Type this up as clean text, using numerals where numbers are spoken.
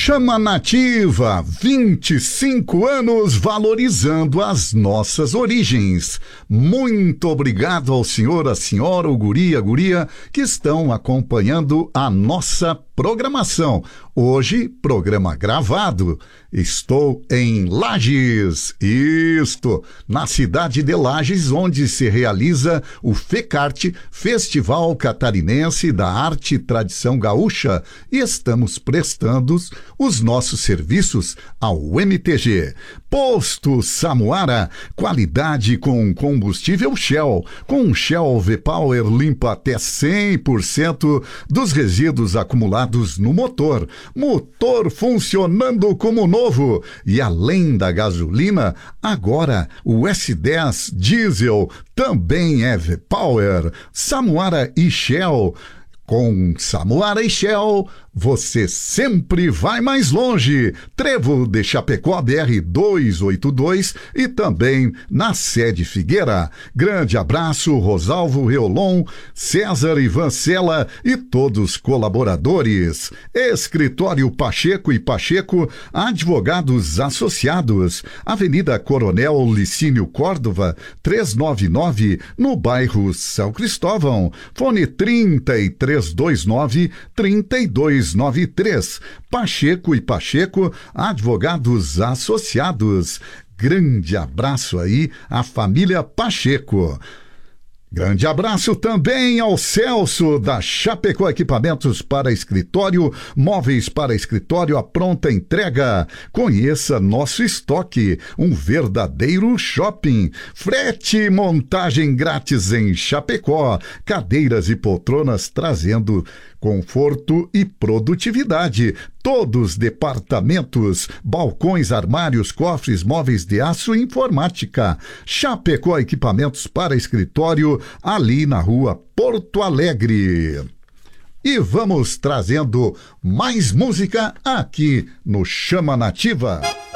Chama Nativa, 25 anos valorizando as nossas origens. Muito obrigado ao senhor, a senhora, o guri, a guria que estão acompanhando a nossa programação. Hoje, programa gravado. Estou em Lages, na cidade de Lages, onde se realiza o FECART, Festival Catarinense da Arte e Tradição Gaúcha, e estamos prestando os nossos serviços ao MTG. Posto Samuara, qualidade com combustível Shell. Com Shell V-Power limpa até 100% dos resíduos acumulados no motor. Motor funcionando como novo. E além da gasolina, agora o S10 Diesel também é V-Power. Samuara e Shell. Com Samuara e Shell, você sempre vai mais longe. Trevo de Chapecó, BR-282 e também na sede Figueira. Grande abraço, Rosalvo Reolon, César Ivancela e todos colaboradores. Escritório Pacheco e Pacheco, advogados associados. Avenida Coronel Licínio Córdova, 399, no bairro São Cristóvão. Fone 3329-3293. Pacheco e Pacheco, advogados associados. Grande abraço aí à família Pacheco. Grande abraço também ao Celso da Chapecó Equipamentos para Escritório, móveis para escritório à pronta entrega. Conheça nosso estoque, um verdadeiro shopping. Frete e montagem grátis em Chapecó. Cadeiras e poltronas trazendo conforto e produtividade. Todos departamentos, balcões, armários, cofres, móveis de aço e informática. Chapecó Equipamentos para Escritório, ali na rua Porto Alegre. E vamos trazendo mais música aqui no Chama Nativa.